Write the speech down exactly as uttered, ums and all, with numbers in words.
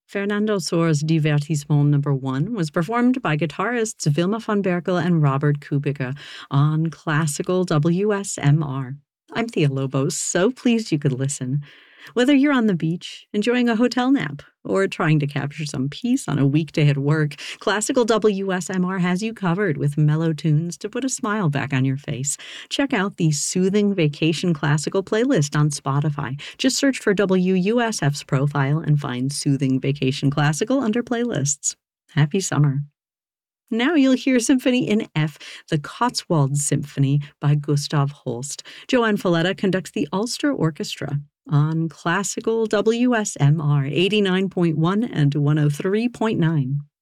Fernando Soares' Divertissement Number One was performed by guitarists Vilma von Berkel and Robert Kubica on classical W S M R. I'm Thea Lobos, so pleased you could listen. Whether you're on the beach, enjoying a hotel nap, or trying to capture some peace on a weekday at work, Classical W S M R has you covered with mellow tunes to put a smile back on your face. Check out the Soothing Vacation Classical playlist on Spotify. Just search for W U S F's profile and find Soothing Vacation Classical under playlists. Happy summer. Now you'll hear Symphony in F, the Cotswold Symphony by Gustav Holst. Joanne Falletta conducts the Ulster Orchestra on Classical W S M R eighty-nine point one and one oh three point nine.